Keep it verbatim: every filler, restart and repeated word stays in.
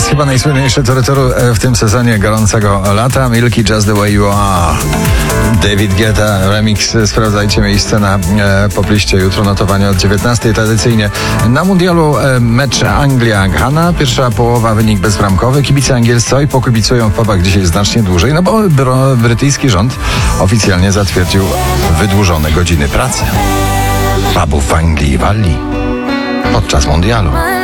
jest chyba najsłynniejszy torytoru w tym sezonie gorącego lata. Milky, Just the Way You Are. David Guetta, remix. Sprawdzajcie miejsce na e, popliście. Jutro notowanie od dziewiętnastej. Tradycyjnie na mundialu e, mecz Anglia-Ghana. Pierwsza połowa, wynik bezbramkowy. Kibice angielscy oj pokibicują w pubach dzisiaj znacznie dłużej, no bo bro, brytyjski rząd oficjalnie zatwierdził wydłużone godziny pracy pubów w Anglii i Walii podczas mundialu.